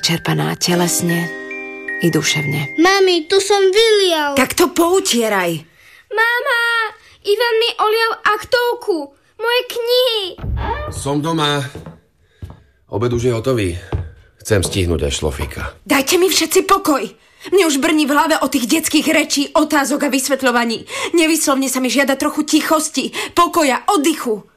vyčerpaná telesne i duševne. Mami, tu som vylial. Tak to poutieraj. Mama, Ivan mi olial aktovku. Moje knihy. Som doma. Obed už je hotový. Chcem stihnúť až šlofíka. Dajte mi všetci pokoj. Mne už brní v hlave o tých detských rečí, otázok a vysvetľovaní. Nevyslovne sa mi žiada trochu tichosti, pokoja, oddychu.